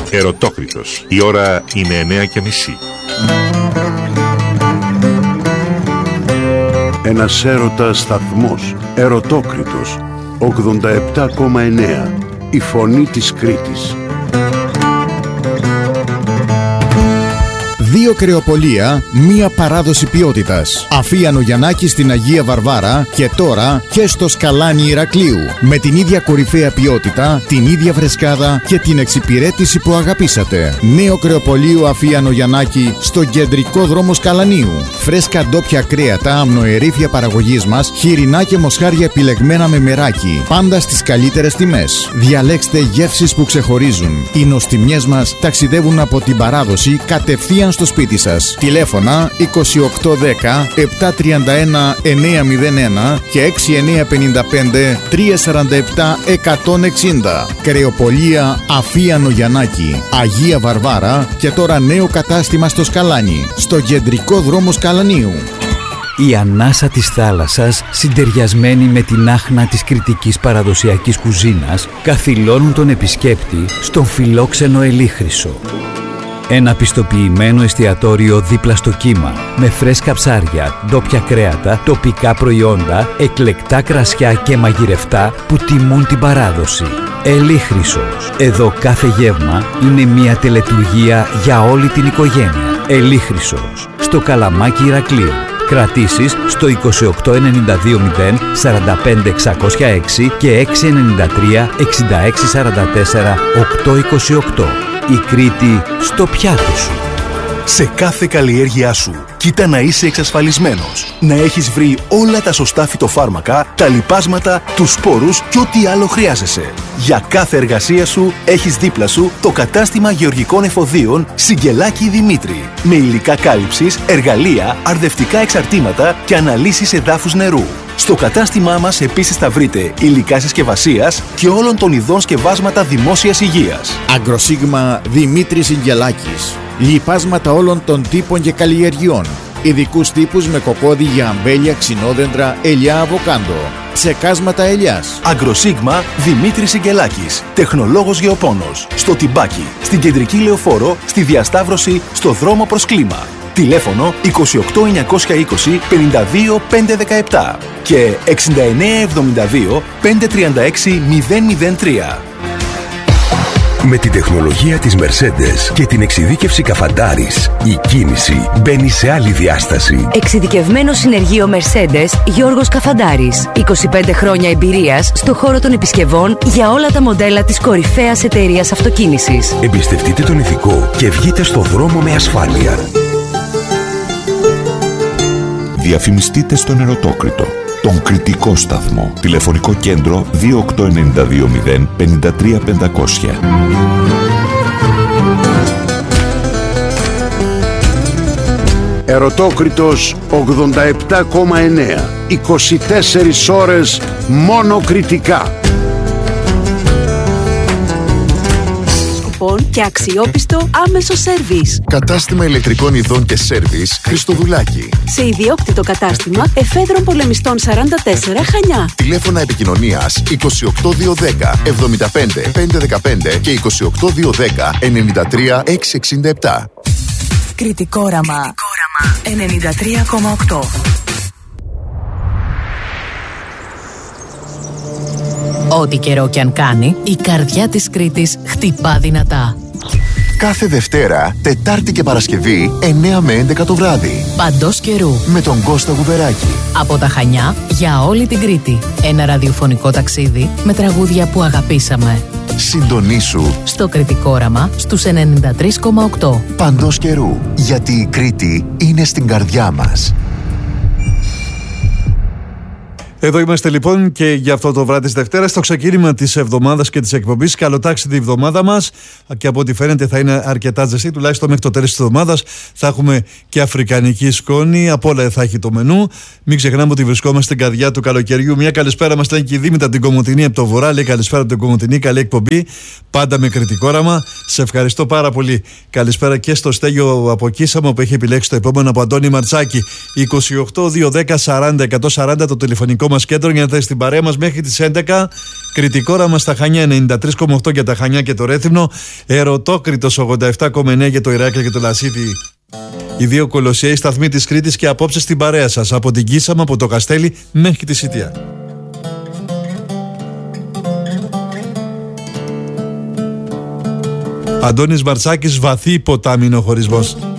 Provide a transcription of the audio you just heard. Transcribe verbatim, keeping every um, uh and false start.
Ερωτόκριτος. Η ώρα είναι εννέα και μισή. Ένας έρωτας σταθμός. Ερωτόκριτος. ογδόντα επτά κόμμα εννέα. Η φωνή της Κρήτης. Δύο κρεοπολία, μία παράδοση ποιότητας. Αφίανο Γιαννάκη στην Αγία Βαρβάρα και τώρα και στο Σκαλάνι Ηρακλείου. Με την ίδια κορυφαία ποιότητα, την ίδια φρεσκάδα και την εξυπηρέτηση που αγαπήσατε. Νέο κρεοπολείο Αφίανο Γιαννάκη στο κεντρικό δρόμο Σκαλανίου. Φρέσκα ντόπια κρέατα, αμνοερήφια παραγωγής μας, χοιρινά και μοσχάρια επιλεγμένα με μεράκι. Πάντα στις καλύτερες τιμές. Διαλέξτε γεύσεις που ξεχωρίζουν. Οι νοστιμιές μας ταξιδεύουν από την παράδοση κατευθείαν στο σπίτι σας. Τηλέφωνα είκοσι οκτώ δέκα επτακόσια τριάντα ένα εννιακόσια ένα και έξι εννιακόσια πενήντα πέντε τριακόσια σαράντα επτά εκατόν εξήντα. Κρεοπολία Αφίανο Γιαννάκη, Αγία Βαρβάρα και τώρα νέο κατάστημα στο Σκαλάνι, στο κεντρικό δρόμο Σκαλανίου. Η ανάσα της θάλασσας, συντεριασμένη με την άχνα της κρητικής παραδοσιακής κουζίνας, καθυλώνουν τον επισκέπτη στον φιλόξενο Ελίχρυσο. Ένα πιστοποιημένο εστιατόριο δίπλα στο κύμα, με φρέσκα ψάρια, ντόπια κρέατα, τοπικά προϊόντα, εκλεκτά κρασιά και μαγειρευτά που τιμούν την παράδοση. Ελίχρυσος. Εδώ κάθε γεύμα είναι μια τελετουργία για όλη την οικογένεια. Ελίχρυσος. Στο Καλαμάκι Ηρακλείου. Κρατήσεις στο είκοσι οκτώ ενενήντα δύο μηδέν σαράντα πέντε εξακόσια έξι και έξι εννιά τρία εξήντα έξι σαράντα τέσσερα οκτακόσια είκοσι οκτώ. Η Κρήτη στο πιάτο σου. Σε κάθε καλλιέργειά σου, κοίτα να είσαι εξασφαλισμένος. Να έχεις βρει όλα τα σωστά φυτοφάρμακα, τα λιπάσματα, τους σπόρους και ό,τι άλλο χρειάζεσαι. Για κάθε εργασία σου, έχεις δίπλα σου το κατάστημα γεωργικών εφοδίων Σιγκελάκη Δημήτρη. Με υλικά κάλυψης, εργαλεία, αρδευτικά εξαρτήματα και αναλύσεις εδάφους νερού. Στο κατάστημά μας επίσης θα βρείτε υλικά συσκευασίας και όλων των ειδών σκευάσματα δημόσιας υγείας. Αγκροσίγμα Δημήτρης Σιγκελάκης. Λιπάσματα όλων των τύπων και καλλιεργειών. Ειδικούς τύπους με κοκόδι για αμπέλια, ξινόδεντρα, ελιά, αβοκάντο. Ψεκάσματα ελιάς. Αγκροσίγμα Δημήτρης Σιγκελάκης. Τεχνολόγος γεωπόνος. Στο Τιμπάκι, στην Κεντρική Λεωφόρο, στη Διασταύρωση, στο δρόμο προς Κλίμα. Τηλέφωνο είκοσι οκτώ εννιακόσια είκοσι πενήντα δύο πεντακόσια δεκαεπτά και εξήντα εννέα εβδομήντα δύο πεντακόσια τριάντα έξι μηδέν μηδέν τρία. Με την τεχνολογία της Mercedes και την εξειδίκευση Καφαντάρης, η κίνηση μπαίνει σε άλλη διάσταση. Εξειδικευμένο συνεργείο Mercedes Γιώργος Καφαντάρης. είκοσι πέντε χρόνια εμπειρίας στο χώρο των επισκευών για όλα τα μοντέλα της κορυφαίας εταιρείας αυτοκίνησης. Εμπιστευτείτε τον ηθικό και βγείτε στο δρόμο με ασφάλεια. Διαφημιστείτε στον Ερωτόκριτο, τον κριτικό σταθμό. Τηλεφωνικό κέντρο δύο οκτώ εννιά δύο μηδέν πέντε τρία πεντακόσια. Ερωτόκριτος ογδόντα επτά κόμμα εννέα. είκοσι τέσσερις ώρες μόνο κριτικά. Και αξιόπιστο άμεσο σέρβις. Κατάστημα ηλεκτρικών ειδών και σέρβις Χριστοδουλάκη. Σε ιδιόκτητο κατάστημα Εφέδρων Πολεμιστών σαράντα τέσσερα Χανιά. Τηλέφωνα επικοινωνίας είκοσι οκτώ διακόσια δέκα εβδομήντα πέντε πεντακόσια δεκαπέντε και είκοσι οκτώ διακόσια δέκα ενενήντα τρία εξακόσια εξήντα επτά. Κριτικόραμα ενενήντα τρία κόμμα οκτώ. Ό,τι καιρό κι αν κάνει, η καρδιά της Κρήτης χτυπά δυνατά. Κάθε Δευτέρα, Τετάρτη και Παρασκευή, εννέα με έντεκα το βράδυ. Παντός καιρού. Με τον Κώστα Γουβεράκη. Από τα Χανιά για όλη την Κρήτη. Ένα ραδιοφωνικό ταξίδι με τραγούδια που αγαπήσαμε. Συντονίσου στο Κριτικόραμα στους ενενήντα τρία κόμμα οκτώ. Παντός καιρού. Γιατί η Κρήτη είναι στην καρδιά μας. Εδώ είμαστε λοιπόν και για αυτό το βράδυ της Δευτέρας, στο ξεκίνημα της εβδομάδας και της εκπομπής. Καλοτάξιδη η εβδομάδα μας και από ό,τι φαίνεται θα είναι αρκετά ζεστή, τουλάχιστον μέχρι το τέλος της εβδομάδας. Θα έχουμε και αφρικανική σκόνη, από όλα θα έχει το μενού. Μην ξεχνάμε ότι βρισκόμαστε στην καρδιά του καλοκαιριού. Μια καλησπέρα μας στέλνει και η Δήμητρα την Κομοτηνή από το Βορρά. Λέει καλησπέρα από την Κομοτηνή, καλή εκπομπή. Πάντα με κριτικόραμα. Σε ευχαριστώ πάρα πολύ. Καλησπέρα και στο Στέλιο από Κίσαμο που έχει επιλέξει το επόμενο από Αντώνη Μαρτσάκη. είκοσι οκτώ διακόσια δέκα σαράντα εκατόν σαράντα το τηλεφωνικό τηλεφωνικό μας κέντρο για να θέσει την παρέα μας μέχρι τις έντεκα. Κρητικό όραμα στα Χανιά ενενήντα τρία κόμμα οκτώ για τα Χανιά και το Ρέθυμνο. Ερωτόκριτος ογδόντα επτά κόμμα εννέα για το Ηράκλειο και το Λασίθι. Οι δύο κολοσσιαίοι σταθμοί της Κρήτης και απόψε στην παρέα σας. Από την Κίσαμα, από το Καστέλι μέχρι τη Σιτιά. Αντώνης Μαρτσάκης, βαθύ ποτάμινο χωρισμός.